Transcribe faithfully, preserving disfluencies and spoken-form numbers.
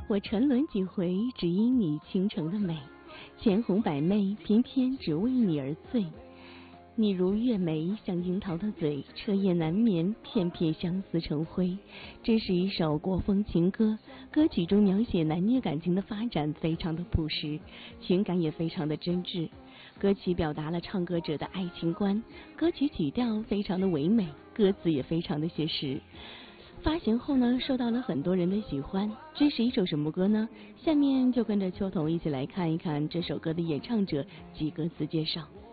我沉沦几回，只因你倾城的美，千红百媚，偏偏只为你而醉。你如月眉，像樱桃的嘴，彻夜难眠，片片相思成灰。这是一首国风情歌，歌曲中描写男女感情的发展非常的朴实，情感也非常的真挚。歌曲表达了唱歌者的爱情观，歌曲曲调非常的唯美，歌词也非常的写实。发行后呢，受到了很多人的喜欢。这是一首什么歌呢？下面就跟着秋桐一起来看一看这首歌的演唱者及歌词介绍。